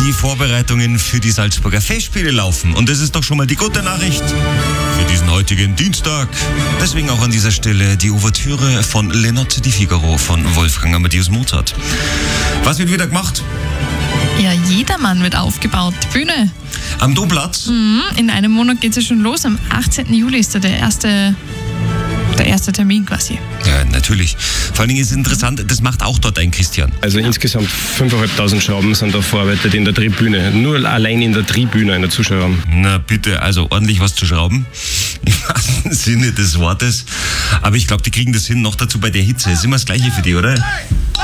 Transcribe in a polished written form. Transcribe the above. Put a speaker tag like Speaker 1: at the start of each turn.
Speaker 1: Die Vorbereitungen für die Salzburger Festspiele laufen. Und das ist doch schon mal die gute Nachricht für diesen heutigen Dienstag. Deswegen auch an dieser Stelle die Ouvertüre von Le Notte di Figaro von Wolfgang Amadeus Mozart. Was wird wieder gemacht?
Speaker 2: Ja, Jedermann wird aufgebaut. Die Bühne.
Speaker 1: Am Domplatz?
Speaker 2: In einem Monat geht es ja schon los. Am 18. Juli ist da der erste Termin quasi.
Speaker 1: Ja, natürlich. Vor allen Dingen ist es interessant, das macht auch dort ein Christian.
Speaker 3: Also insgesamt 5.500 Schrauben sind da verarbeitet in der Tribüne. Nur allein in der Tribüne, in der Zuschauerraum.
Speaker 1: Na bitte, also ordentlich was zu schrauben. Im wahrsten Sinne des Wortes. Aber ich glaube, die kriegen das hin, noch dazu bei der Hitze. Ist immer das Gleiche für die, oder?